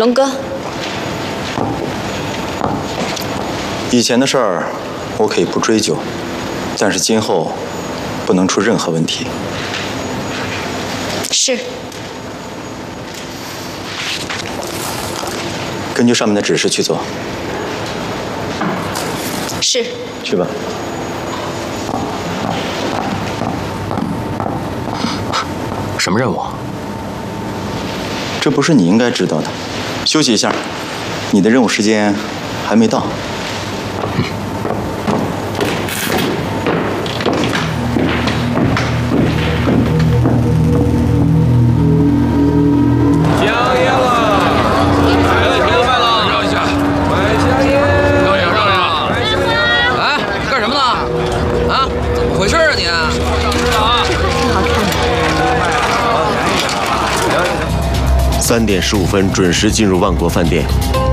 龙哥， 以前的事儿我可以不追究，但是今后不能出任何问题。 是。 根据上面的指示去做。 是。 去吧。 什么任务？ 这不是你应该知道的。休息一下，你的任务时间还没到。 香烟了，来了，别卖了，让一下，买香烟，让一下。 哎，干什么呢？啊，怎么回事啊你？ 3点15分准时进入万国饭店。